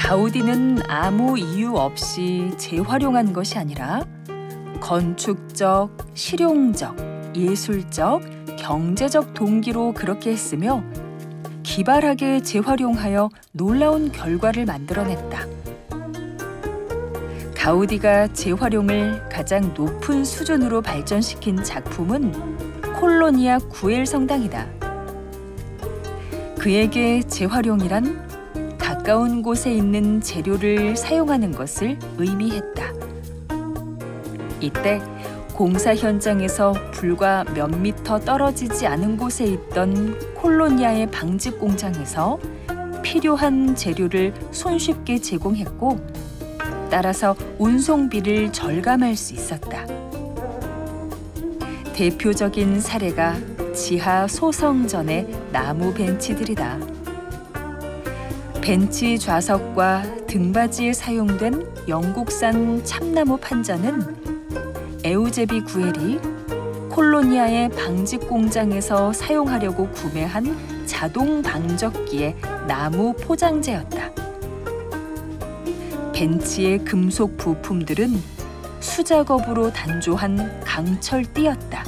가우디는 아무 이유 없이 재활용한 것이 아니라 건축적, 실용적, 예술적, 경제적 동기로 그렇게 했으며 기발하게 재활용하여 놀라운 결과를 만들어냈다. 가우디가 재활용을 가장 높은 수준으로 발전시킨 작품은 콜로니아 구엘 성당이다. 그에게 재활용이란 가까운 곳에 있는 재료를 사용하는 것을 의미했다. 이때 공사 현장에서 불과 몇 미터 떨어지지 않은 곳에 있던 콜로니아의 방직 공장에서 필요한 재료를 손쉽게 제공했고 따라서 운송비를 절감할 수 있었다. 대표적인 사례가 지하 소성전의 나무 벤치들이다. 벤치 좌석과 등받이에 사용된 영국산 참나무 판자는 에우제비 구엘이 콜로니아의 방직 공장에서 사용하려고 구매한 자동 방적기의 나무 포장재였다. 벤치의 금속 부품들은 수작업으로 단조한 강철띠였다.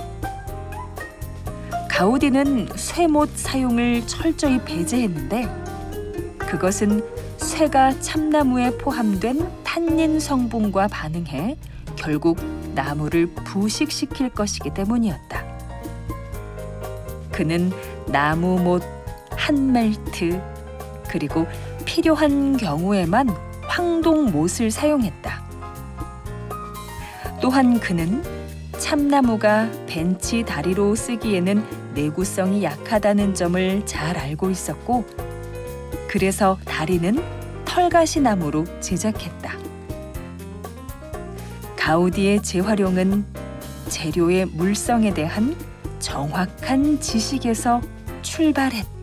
가우디는 쇠못 사용을 철저히 배제했는데 그것은 쇠가 참나무에 포함된 탄닌 성분과 반응해 결국 나무를 부식시킬 것이기 때문이었다. 그는 나무못, 한멜트, 그리고 필요한 경우에만 황동못을 사용했다. 또한 그는 참나무가 벤치 다리로 쓰기에는 내구성이 약하다는 점을 잘 알고 있었고 그래서 다리는 털가시 나무로 제작했다. 가우디의 재활용은 재료의 물성에 대한 정확한 지식에서 출발했다.